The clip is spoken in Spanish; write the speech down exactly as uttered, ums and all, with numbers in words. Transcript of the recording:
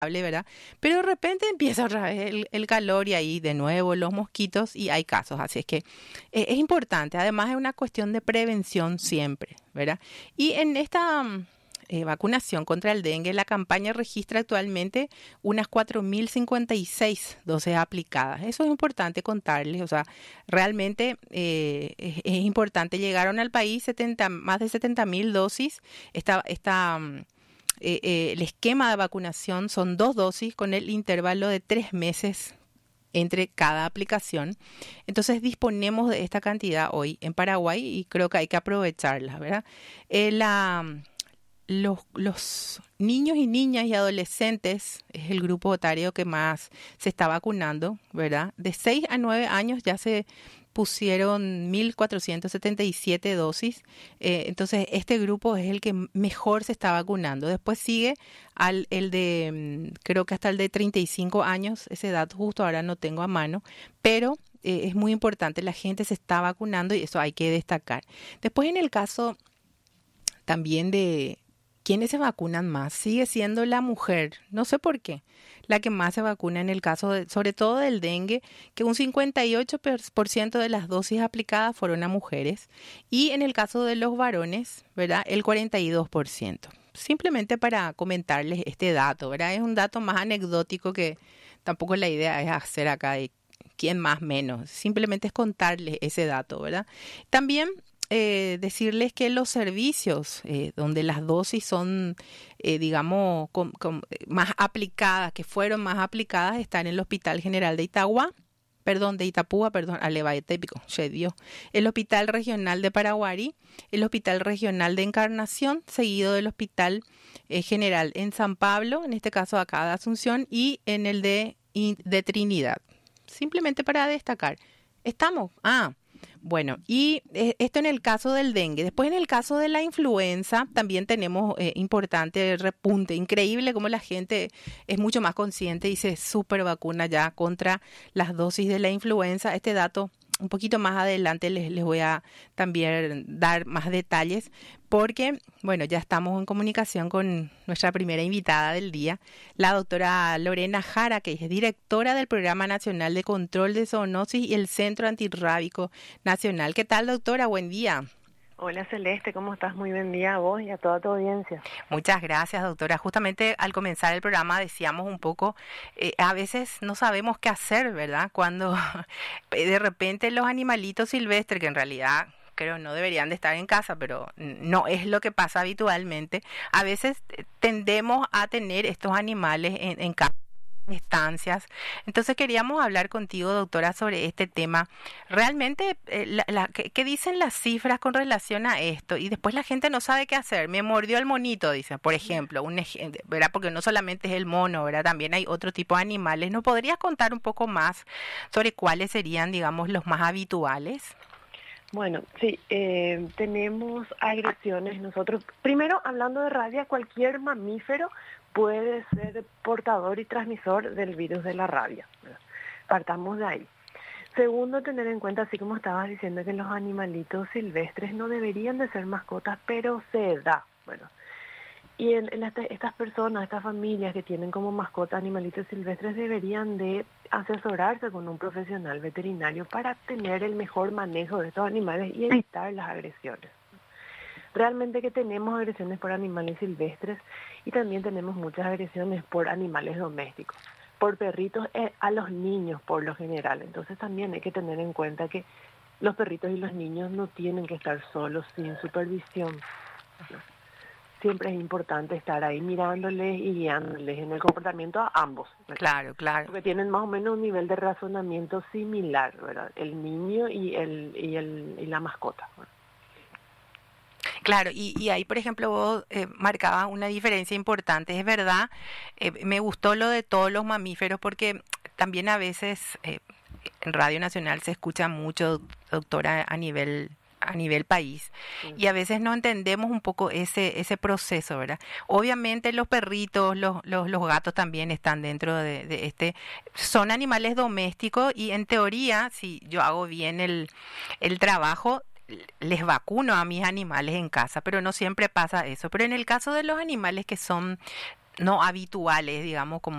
¿verdad? Pero de repente empieza otra vez el, el calor y ahí de nuevo los mosquitos y hay casos. Así es que eh, es importante. Además es una cuestión de prevención siempre, ¿verdad? Y en esta mm, eh, vacunación contra el dengue, la campaña registra actualmente unas cuatro mil cincuenta y seis dosis aplicadas. Eso es importante contarles. O sea, realmente eh, es, es importante. Llegaron al país setenta, más de setenta mil dosis. Esta... esta mm, Eh, eh, el esquema de vacunación son dos dosis con el intervalo de tres meses entre cada aplicación. Entonces disponemos de esta cantidad hoy en Paraguay y creo que hay que aprovecharla, ¿verdad? Eh, la, los, los niños y niñas y adolescentes es el grupo etario que más se está vacunando, ¿verdad? De seis a nueve años ya se pusieron mil cuatrocientas setenta y siete dosis, eh, entonces este grupo es el que mejor se está vacunando. Después sigue al el de, creo que hasta el de treinta y cinco años, ese dato justo ahora no tengo a mano, pero eh, es muy importante, la gente se está vacunando y eso hay que destacar. Después en el caso también de quienes se vacunan más, sigue siendo la mujer, no sé por qué, la que más se vacuna en el caso, de, sobre todo del dengue, que un cincuenta y ocho por ciento de las dosis aplicadas fueron a mujeres y en el caso de los varones, ¿verdad? El cuarenta y dos por ciento. Simplemente para comentarles este dato, ¿verdad? Es un dato más anecdótico que tampoco la idea es hacer acá de quién más menos, simplemente es contarles ese dato, ¿verdad? También Eh, decirles que los servicios eh, donde las dosis son, eh, digamos, com, com, más aplicadas, que fueron más aplicadas, están en el Hospital General de Itagua, perdón, de Itapúa, perdón, Alevaetépico, se dio, el Hospital Regional de Paraguarí, el Hospital Regional de Encarnación, seguido del Hospital eh, General en San Pablo, en este caso acá de Asunción, y en el de, de Trinidad. Simplemente para destacar, estamos, ah, bueno, y eh, esto en el caso del dengue. Después en el caso de la influenza también tenemos eh, importante repunte. Increíble cómo la gente es mucho más consciente y se super vacuna ya contra las dosis de la influenza. Este dato un poquito más adelante les, les voy a también dar más detalles porque, bueno, ya estamos en comunicación con nuestra primera invitada del día, la doctora Lorena Jara, que es directora del Programa Nacional de Control de Zoonosis y el Centro Antirrábico Nacional. ¿Qué tal, doctora? Buen día. Hola Celeste, ¿cómo estás? Muy buen día a vos y a toda tu audiencia. Muchas gracias, doctora. Justamente al comenzar el programa decíamos un poco, eh, a veces no sabemos qué hacer, ¿verdad? Cuando de repente los animalitos silvestres, que en realidad creo no deberían de estar en casa, pero no es lo que pasa habitualmente, a veces tendemos a tener estos animales en, en casa. Estancias. Entonces queríamos hablar contigo, doctora, sobre este tema. Realmente, eh, la, la, ¿qué, ¿qué dicen las cifras con relación a esto? Y después la gente no sabe qué hacer. Me mordió el monito, dicen, por ejemplo, un ej- ¿verdad? Porque no solamente es el mono, ¿verdad? También hay otro tipo de animales. ¿Nos podrías contar un poco más sobre cuáles serían, digamos, los más habituales? Bueno, sí, eh, tenemos agresiones. Nosotros, primero, hablando de rabia, cualquier mamífero puede ser portador y transmisor del virus de la rabia. Partamos de ahí. Segundo, tener en cuenta, así como estabas diciendo, que los animalitos silvestres no deberían de ser mascotas, pero se da. Bueno, y en, en este, estas personas, estas familias que tienen como mascota animalitos silvestres deberían de asesorarse con un profesional veterinario para tener el mejor manejo de estos animales y evitar las agresiones. Realmente que tenemos agresiones por animales silvestres y también tenemos muchas agresiones por animales domésticos, por perritos eh, a los niños por lo general. Entonces también hay que tener en cuenta que los perritos y los niños no tienen que estar solos sin supervisión. Siempre es importante estar ahí mirándoles y guiándoles en el comportamiento a ambos, ¿verdad? Claro, claro. Porque tienen más o menos un nivel de razonamiento similar, ¿verdad? El niño y el y el y la mascota, ¿verdad? Claro, y, y ahí, por ejemplo, vos eh, marcabas una diferencia importante. Es verdad, eh, me gustó lo de todos los mamíferos porque también a veces eh, en Radio Nacional se escucha mucho, doctora, a nivel a nivel país, sí. Y a veces no entendemos un poco ese ese proceso, ¿verdad? Obviamente los perritos, los los, los gatos también están dentro de, de este, son animales domésticos y en teoría, si yo hago bien el, el trabajo, les vacuno a mis animales en casa, pero no siempre pasa eso. Pero en el caso de los animales que son no habituales, digamos, como